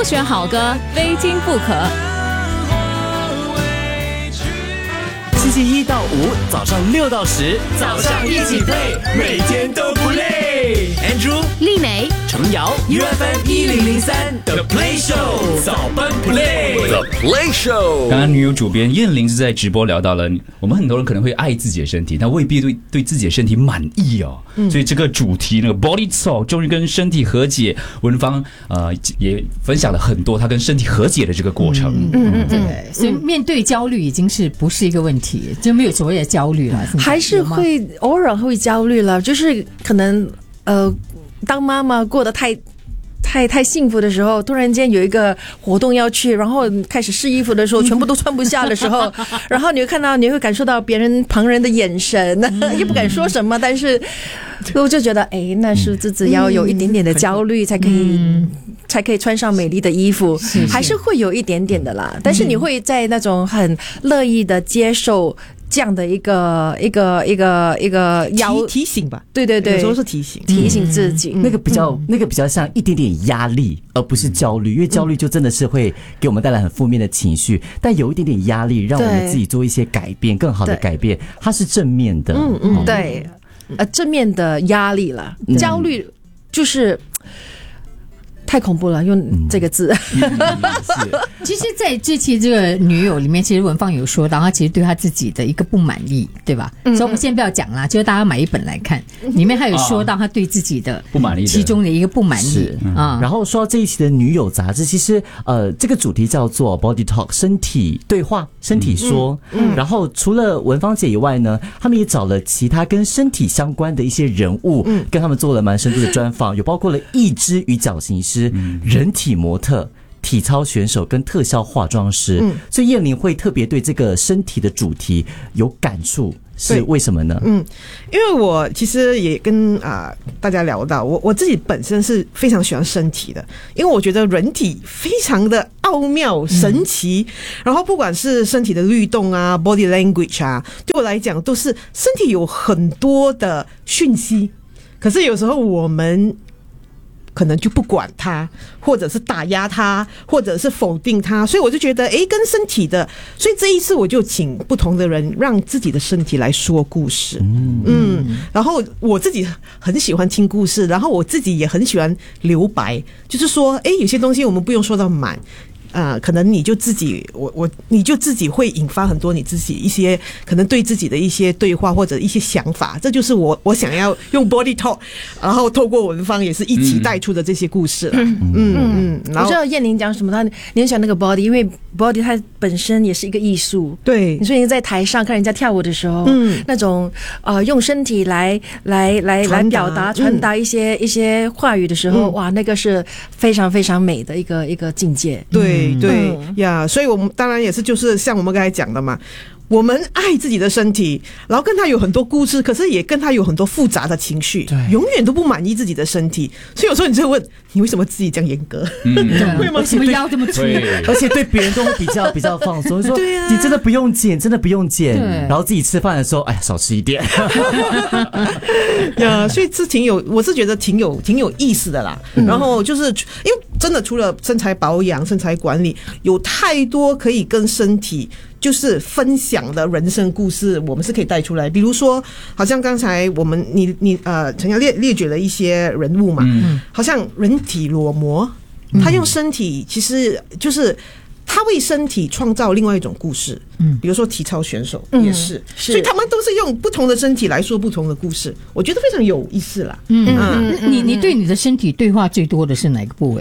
选好歌，非听不可。 星期一到五早上6到10，早上一起 play， 每天都不累。Andrew、 丽美、 程瑶 ，UFM 1003 The Play Show 早班 Play，The Play Show。 刚刚女友主编燕玲是在直播聊到了，我们很多人可能会爱自己的身体，但未必对自己的身体满意哦。所以这个主题那个 Body Talk 终于跟身体和解，文芳也分享了很多她跟身体和解的这个过程。 对，所以面对焦虑已经不是一个问题，就没有所谓的焦虑了， 还是会偶尔会焦虑了，就是可能当妈妈过得太幸福的时候，突然间有一个活动要去，然后开始试衣服的时候全部都穿不下的时候，然后你会感受到旁人的眼神，又不敢说什么，但是我就觉得那是自己要有一点点的焦虑才可以穿上美丽的衣服，还是会有一点点的啦。但是你会在那种很乐意的接受这样的一个提醒吧， 对， 有时候是提醒自己， 那个比较像一点点压力，而不是焦虑，因为焦虑就真的是会给我们带来很负面的情绪，但有一点点压力，让我们自己做一些改变，更好的改变，它是正面的， 对，正面的压力了，焦虑就是太恐怖了，用这个字。 其实在这期这个女友里面，其实文芳有说到她其实对她自己的一个不满意，对吧？所以我们先不要讲啦，就是大家买一本来看，里面还有说到她对自己的不满意， 其中的一个不满意啊。 然后说到这一期的女友杂志，其实这个主题叫做 Body Talk， 身体对话，身体说。然后除了文芳姐以外呢，他们也找了其他跟身体相关的一些人物，跟他们做了蛮深度的专访，有包括了义肢与矫形师、人体模特、体操选手跟特效化妆师。所以燕玲会特别对这个身体的主题有感触，是为什么呢？ 因为我其实也跟大家聊到，我自己本身是非常喜欢身体的，因为我觉得人体非常的奥妙神奇，然后不管是身体的律动啊 body language 啊，对我来讲都是身体有很多的讯息，可是有时候我们可能就不管它，或者是打压它，或者是否定它，所以我就觉得跟身体的，所以这一次我就请不同的人让自己的身体来说故事。然后我自己很喜欢听故事，然后我自己也很喜欢留白，就是说有些东西我们不用说到满，可能你就自己你就自己会引发很多你自己一些可能对自己的一些对话或者一些想法，这就是我想要用 body talk， 然后透过文芳也是一起带出的这些故事了。 我知道燕玲讲什么，你很喜欢那个 body， 因为 body 它本身也是一个艺术。 对， 所以你在台上看人家跳舞的时候，那种用身体来表达传达一些话语的时候，哇，那个是非常非常美的一个境界。 对呀，所以我们当然也是就是像我们刚才讲的嘛，我们爱自己的身体，然后跟他有很多故事，可是也跟他有很多复杂的情绪，永远都不满意自己的身体，所以有时候你就会问，你为什么自己这样严格？ 为什么腰这么粗？ 而且对别人都比较放松，说你真的不用减，真的不用减，然后自己吃饭的时候，少吃一点。 呀，所以是我是觉得挺有意思的啦。然后就是因为真的除了身材保养、身材管理，有太多可以跟身体就是分享的人生故事，我们是可以带出来。比如说，好像刚才你陈瑶列举了一些人物嘛，好像人体裸模，他用身体其实就是他为身体创造另外一种故事。比如说体操选手也是，所以他们都是用不同的身体来说不同的故事，我觉得非常有意思啦。 你对你的身体对话最多的是哪个部位？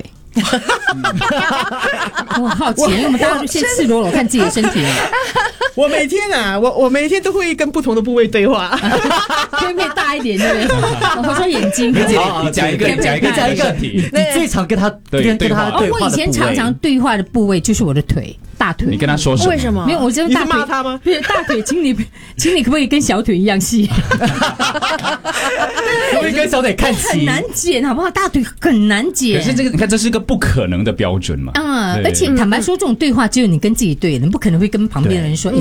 我好奇，因为我们大家就先赤裸裸看自己的身体了。 我每天我每天都会跟不同的部位对话， 可以大一点，对不对？我说眼睛， 你讲一个身体， 你最常跟他对话的部位。 我以前常对话的部位就是我的腿。大腿， 你跟他说什么？ 为什么？ 没有，我觉得大腿。 你是骂他吗？ 不是大腿，请你可不可以跟小腿一样细？可不可以跟小腿看齐？ 很难剪，好不好？大腿很难剪。 可是你看，这是个不可能的标准嘛。 而且坦白说，这种对话只有你跟自己对，你不可能会跟旁边的人说，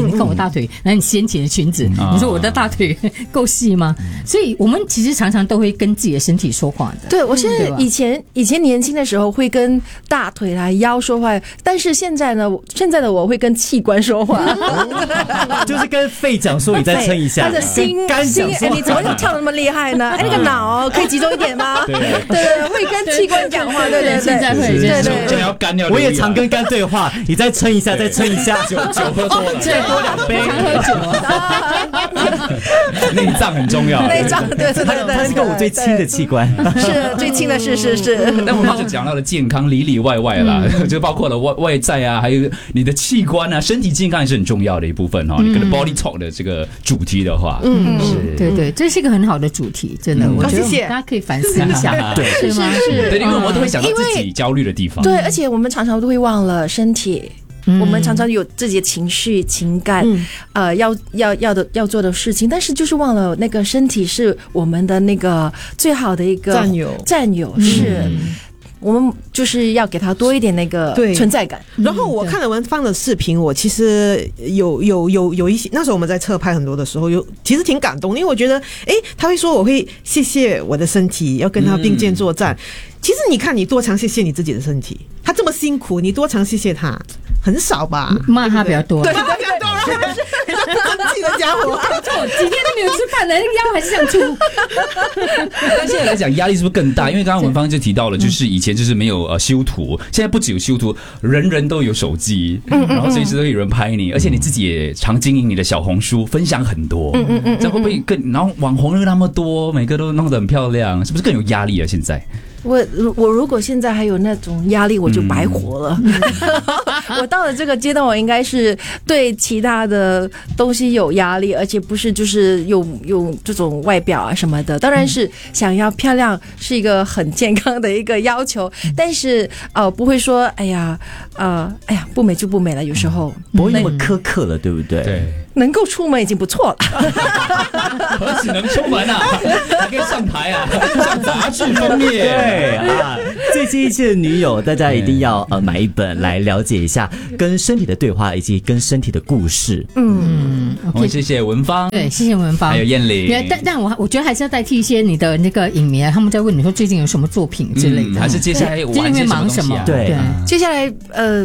你看我大腿，然后你掀起的裙子，你说我的大腿够细吗？所以我们其实常常都会跟自己的身体说话的。 对，我现在对吧以前年轻的时候会跟大腿啦、腰说话，但是现在的我会跟器官说话， 就是跟肺讲说你再撑一下， 他的心跟肝讲说你怎么跳得那么厉害呢？哎，那个脑可以集中一点吗？对，会跟器官讲话，对， 现在会对这要肝要。 我也常跟肝对话，你再撑一下，再撑一下， 酒喝多了， 再多2杯。 常喝酒啊， 内脏很重要。 内脏，对， 它是跟我最亲的器官， 是最亲的，是。 但我们就讲到了健康里里外外啦，就包括了外在啊，还有你的器官啊，身体健康也是很重要的一部分哈。你跟 Body Talk 的这个主题的话，是， 对，这是一个很好的主题，真的，我觉得谢谢大家可以反思一下， 对， 是吗？ 对，因为我们都会想到自己焦虑的地方， 对，而且我们常常都会忘了身体。我们常常有自己的情绪、情感，要做的事情，但是就是忘了那个身体是我们的那个最好的一个战友是。我们就是要给他多一点那个存在感。 然后我看了文芳的视频，我其实有一些，那时候我们在侧拍很多的时候，其实挺感动，因为我觉得，他会说我会谢谢我的身体，要跟他并肩作战。其实你看，你多常谢谢你自己的身体，他这么辛苦，你多常谢谢他，很少吧？ 骂他比较多， 对，骂他比较多，生气的家伙， 几天都没有吃饭了，那个腰还是想出。 但现在来讲，压力是不是更大？因为刚刚文芳就提到了，就是以前就是没有修图，现在不只有修图，人人都有手机，然后随时都有人拍你，而且你自己也常经营你的小红书，分享很多，这会不会更？然后网红又那么多，每个都弄得很漂亮，是不是更有压力啊？现在？ 我如果现在还有那种压力，我就白活了。我到了这个阶段，我应该是对其他的东西有压力，而且不是就是有这种外表啊什么的。当然是想要漂亮是一个很健康的一个要求，但是不会说哎呀不美就不美了。有时候不会那么苛刻了，对不对？ 对。 能够出门已经不错了， 何止能出门啊，还可以上台啊，上杂志封面。 对啊，最接近的女友，大家一定要买一本来了解一下跟身体的对话以及跟身体的故事。 我们谢谢文芳， 对，谢谢文芳， 还有燕玲。 但我觉得还是要代替一些你的那个影迷啊，他们在问你说最近有什么作品之类的， 还是接下来最近会忙什么？ 对， 接下来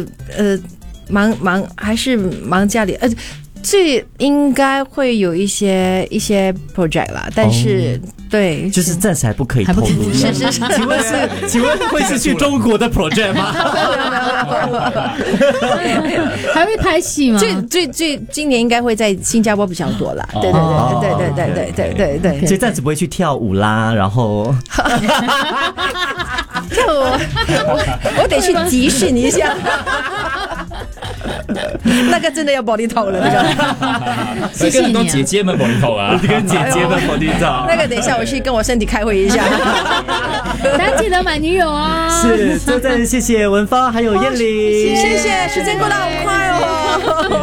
忙还是忙家里这应该会有一些 project 啦，但是对， 就是暂时还不可以透露。 是。 请问会是去中国的 project 吗？ 还会拍戏吗？ 最今年应该会在新加坡比较多啦。对。 所以暂时不会去跳舞啦，然后跳舞，我得去集训一下。那个真的要 body talk 了，那个。 谢谢你，跟很多姐姐们 body talk 啊， 跟姐姐们 body talk。 那个等一下我去跟我身体开会一下。 大家记得买女友啊！ 是，再次谢谢文芳还有燕玲， 谢谢，时间过得好快哦。